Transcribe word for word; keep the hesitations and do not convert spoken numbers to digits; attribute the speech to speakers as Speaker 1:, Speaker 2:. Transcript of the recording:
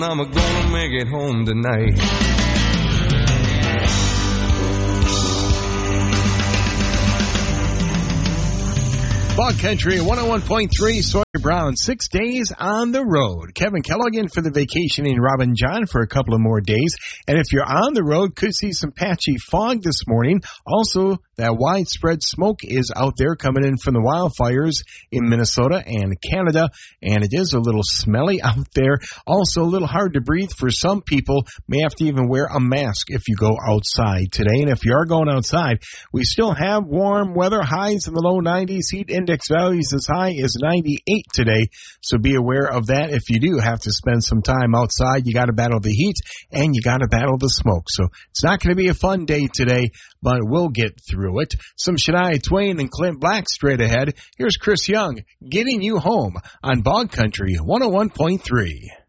Speaker 1: I'm gonna make it home tonight.
Speaker 2: Bog Country one oh one point three, Sawyer Brown, six days on the road. Kevin Kellogg in for the vacationing Robin John for a couple of more days. And if you're on the road, could see some patchy fog this morning. Also, that widespread smoke is out there coming in from the wildfires in Minnesota and Canada. And it is a little smelly out there. Also, a little hard to breathe for some people. May have to even wear a mask if you go outside today. And if you are going outside, we still have warm weather, highs in the low nineties, heat index values as high as ninety-eight today, so be aware of that. If you do have to spend some time outside, you got to battle the heat and you got to battle the smoke. So it's not going to be a fun day today, but we'll get through it. Some Shania Twain and Clint Black straight ahead. Here's Chris Young getting you home on Bog Country one oh one point three.